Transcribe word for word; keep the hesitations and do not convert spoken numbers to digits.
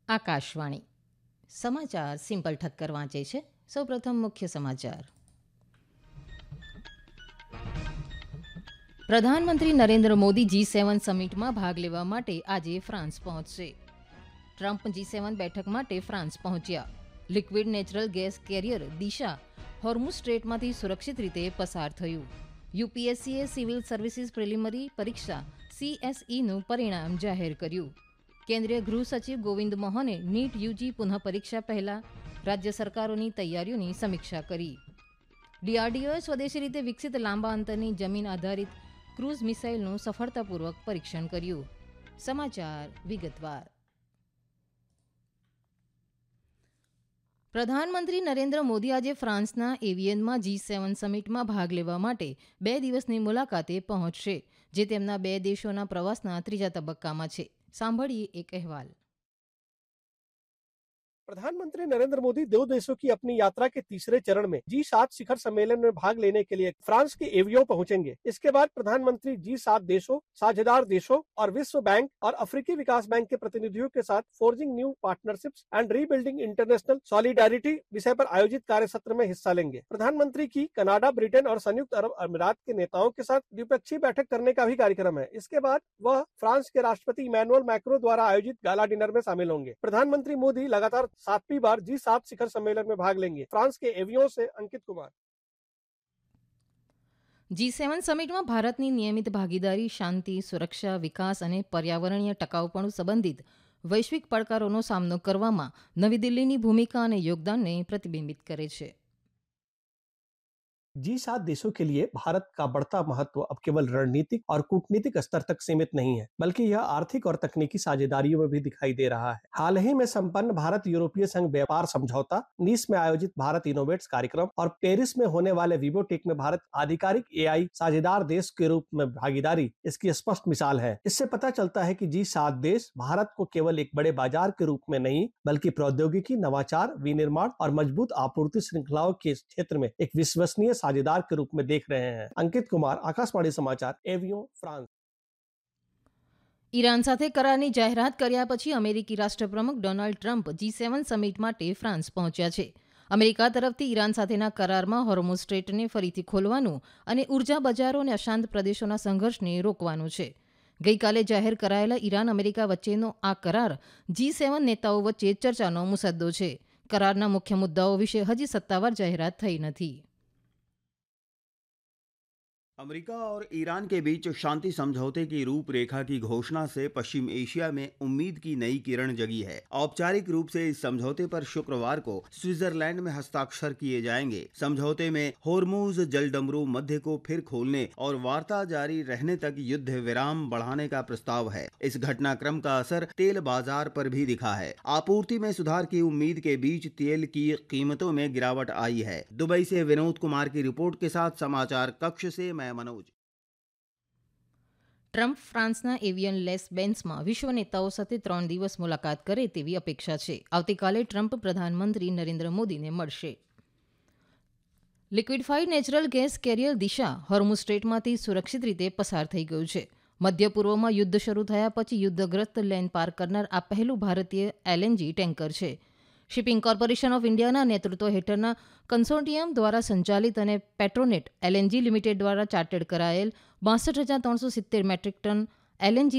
આકાશવાણી સમાચાર સિમ્પલ ઠક્કર વાંચે છે. સૌપ્રથમ મુખ્ય સમાચાર. પ્રધાનમંત્રી નરેન્દ્ર મોદી જી સેવન સમિટમાં ભાગ લેવા માટે આજે ફ્રાન્સ પહોંચશે. ટ્રમ્પ જી સેવન બેઠક માટે ફ્રાન્સ પહોંચ્યા. લિક્વિડ નેચરલ ગેસ કેરિયર દિશા હોર્મુઝ સ્ટ્રેટમાંથી સુરક્ષિત રીતે પસાર થયું. યુપીએસસીએ સિવિલ સર્વિસીસ પ્રિલિમરી પરીક્ષા સીએસઈનું પરિણામ જાહેર કર્યું. કેન્દ્રીય ગૃહ સચિવ ગોવિંદ મોહને નીટ યુજી પુનઃ પરીક્ષા પહેલા રાજ્ય સરકારોની તૈયારીઓની સમીક્ષા કરી. ડીઆરડીઓએ સ્વદેશી રીતે વિકસિત લાંબા અંતરની જમીન આધારિત ક્રૂઝ મિસાઇલનું સફળતાપૂર્વક પરીક્ષણ કર્યું. સમાચાર વિગતવાર. પ્રધાનમંત્રી નરેન્દ્ર મોદી આજે ફ્રાન્સના એવિયનમાં જી સેવન સમિટમાં ભાગ લેવા માટે બે દિવસની મુલાકાતે પહોંચશે, જે તેમના બે દેશોના પ્રવાસના ત્રીજા તબક્કામાં છે. सांभळिए एक अहवाल. प्रधानमंत्री नरेंद्र मोदी दो देशों की अपनी यात्रा के तीसरे चरण में जी सात शिखर सम्मेलन में भाग लेने के लिए फ्रांस के एवियों पहुंचेंगे. इसके बाद प्रधानमंत्री जी सात देशों, साझेदार देशों और विश्व बैंक और अफ्रीकी विकास बैंक के प्रतिनिधियों के साथ forging new partnerships and rebuilding international solidarity विषय पर आयोजित कार्य सत्र में हिस्सा लेंगे. प्रधानमंत्री की कनाडा, ब्रिटेन और संयुक्त अरब अमीरात के नेताओं के साथ द्विपक्षीय बैठक करने का भी कार्यक्रम है. इसके बाद वह फ्रांस के राष्ट्रपति इमैनुअल मैक्रो द्वारा आयोजित गाला डिनर में शामिल होंगे. प्रधानमंत्री मोदी लगातार सातवीं बार जी सात शिखर सम्मेलन में भाग लेंगे. फ्रांस के एवियों से अंकित कुमार. જી સેવન સમિટમાં ભારતની નિયમિત ભાગીદારી શાંતિ, સુરક્ષા, વિકાસ અને પર્યાવરણીય ટકાઉપણું સંબંધિત વૈશ્વિક પડકારોનો સામનો કરવામાં નવી દિલ્હીની ભૂમિકા અને યોગદાનને પ્રતિબિંબિત કરે છે. जी सात देशों के लिए भारत का बढ़ता महत्व अब केवल रणनीतिक और कूटनीतिक स्तर तक सीमित नहीं है, बल्कि यह आर्थिक और तकनीकी साझेदारियों में भी दिखाई दे रहा है. हाल ही में संपन्न भारत यूरोपीय संघ व्यापार समझौता, नीस में आयोजित भारत इनोवेट्स कार्यक्रम और पेरिस में होने वाले विवोटेक में भारत आधिकारिक एआई साझेदार देश के रूप में भागीदारी इसकी स्पष्ट मिसाल है. इससे पता चलता है कि जी सात देश भारत को केवल एक बड़े बाजार के रूप में नहीं, बल्कि प्रौद्योगिकी, नवाचार, विनिर्माण और मजबूत आपूर्ति श्रृंखलाओं के क्षेत्र में एक विश्वसनीय साझेदार के रूप में देख रहे हैं. अंकित कुमार, आकाशवाणी समाचार, एवियों, फ्रांस. ઈરાન સાથે કરારની જાહેરાત કર્યા પછી અમેરિકી રાષ્ટ્રપ્રમુખ ડોનાલ્ડ ટ્રમ્પ જી સેવન સમિટ માટે ફ્રાન્સ પહોંચ્યા છે. અમેરિકા તરફથી ઈરાન સાથેના કરારમાં હોર્મુઝ સ્ટ્રેટને ફરીથી ખોલવાનું અને ઉર્જા બજારો અને અશાંત પ્રદેશોના સંઘર્ષને રોકવાનું છે. ગઈકાલે જાહેર કરાયેલા ઈરાન અમેરિકા વચ્ચેનો આ કરાર જી સેવન નેતાઓ વચ્ચે ચર્ચાનો મુસદ્દો છે. કરારના મુખ્ય મુદ્દાઓ વિશે હજી સત્તાવાર જાહેરાત થઈ નથી. अमेरिका और ईरान के बीच शांति समझौते की रूपरेखा की घोषणा से पश्चिम एशिया में उम्मीद की नई किरण जगी है. औपचारिक रूप से इस समझौते पर शुक्रवार को स्विट्जरलैंड में हस्ताक्षर किए जाएंगे. समझौते में होर्मुज जलडमरू मध्य को फिर खोलने और वार्ता जारी रहने तक युद्ध विराम बढ़ाने का प्रस्ताव है. इस घटनाक्रम का असर तेल बाजार पर भी दिखा है. आपूर्ति में सुधार की उम्मीद के बीच तेल की कीमतों में गिरावट आई है. दुबई से विनोद कुमार की रिपोर्ट के साथ समाचार कक्ष से मैं मनोज. ટ્રમ્પ ફ્રાન્સના એવિયન લેસ બેન્સમાં વિશ્વ નેતાઓ સાથે ત્રણ દિવસ મુલાકાત કરે તેવી અપેક્ષા છે. આવતીકાલે ટ્રમ્પ પ્રધાનમંત્રી નરેન્દ્ર મોદીને મળશે. લિક્વિડફાઈડ નેચરલ ગેસ કેરિયર દિશા હોર્મુઝ સ્ટ્રેટમાંથી સુરક્ષિત રીતે પસાર થઈ ગયું છે. મધ્ય પૂર્વમાં યુદ્ધ શરૂ થયા પછી યુદ્ધગ્રસ્ત લેન પાર કરનાર આ પહેલું ભારતીય એલએનજી ટેન્કર છે. શિપિંગ કોર્પોરેશન ઓફ ઇન્ડિયાના નેતૃત્વ હેઠળના કન્સોર્ટિયમ દ્વારા સંચાલિત અને પેટ્રોનેટ એલએનજી લિમિટેડ દ્વારા ચાર્ટર્ડ કરાયેલ બાસઠ હજાર ત્રણસો સિત્તેર મેટ્રિક ટન એલએનજી